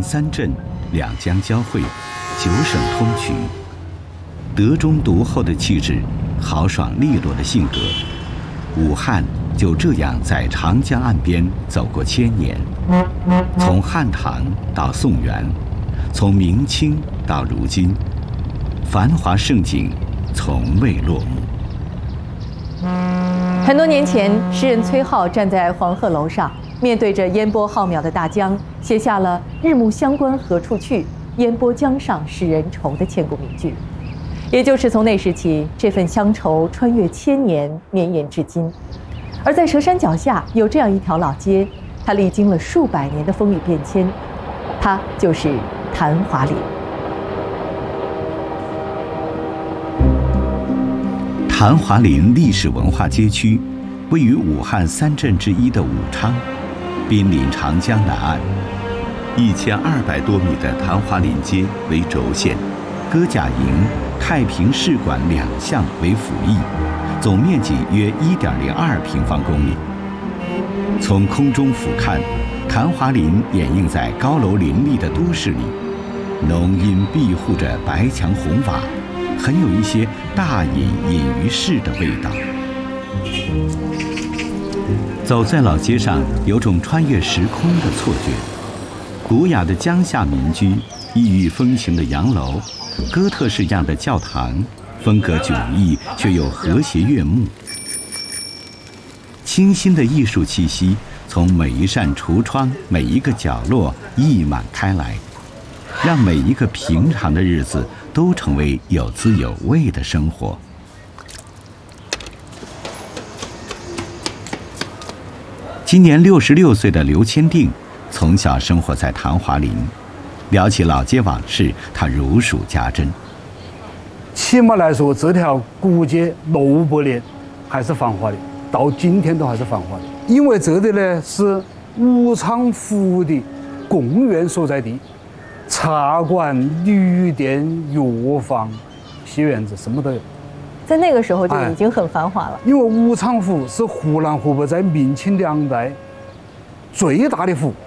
城三镇，两江交汇，九省通衢。德中独厚的气质，豪爽利落的性格，武汉就这样在长江岸边走过千年，从汉唐到宋元，从明清到如今，繁华盛景从未落幕。 很多年前，诗人崔颢站在黄鹤楼上，面对着烟波浩渺的大江，写下了“日暮乡关何处去，烟波江上使人愁”的千古名句。也就是从那时起，这份乡愁穿越千年，绵延至今。而在佘山脚下有这样一条老街，它历经了数百年的风雨变迁，它就是昙华岭。 昙华岭历史文化街区位于武汉三镇之一的武昌，濒临长江南岸。1200多米的昙华岭街为轴线，歌甲营、太平市馆两项为辅翼，总面积约1.02平方公里。从空中俯瞰，昙华岭掩映在高楼林立的都市里，浓荫庇护着白墙红瓦，很有一些大隐隐于市的味道。走在老街上，有种穿越时空的错觉。古雅的江夏民居，异域风情的洋楼，哥特式样的教堂，风格迥异却又和谐悦目。清新的艺术气息从每一扇橱窗、每一个角落溢满开来，让每一个平常的日子都成为有滋有味的生活。今年66岁的刘千定，从小生活在昙华岭，聊起老街往事，他如数家珍。 起码来说，这条古街600年还是繁华的，到今天都还是繁华的。因为这里呢是武昌府的公园所在地，茶馆、旅店、药房、戏院子什么都有。 在那个时候就已经很繁华了。 因为武昌府是湖南、湖北在明清2代最大的府。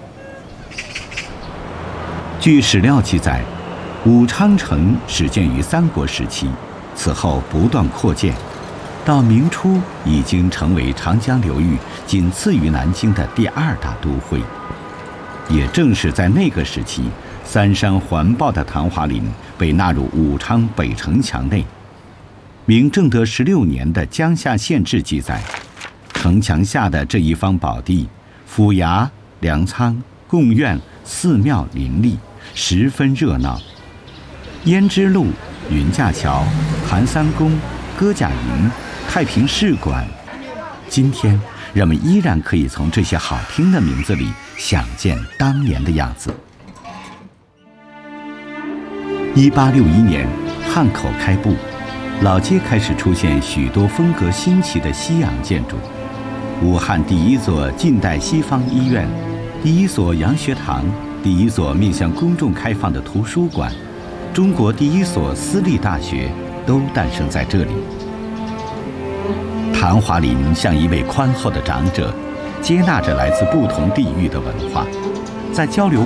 据史料记载，武昌城始建于三国时期，此后不断扩建，到明初已经成为长江流域仅次于南京的第2大都会。也正是在那个时期，三山环抱的昙华岭被纳入武昌北城墙内。明正德16年的江夏县志记载，城墙下的这一方宝地，府衙、粮仓、贡院、寺庙林立，十分热闹。胭脂路、云架桥、韩三宫、歌甲营、太平市馆，今天人们依然可以从这些好听的名字里想见当年的样子。1861年，汉口开埠，老街开始出现许多风格新奇的西洋建筑。武汉第一座近代西方医院，第一所洋学堂，第一所面向公众开放的图书馆，中国第一所私立大学都诞生在这里。昙华岭像一位宽厚的长者，接纳着来自不同地域的文化，在交流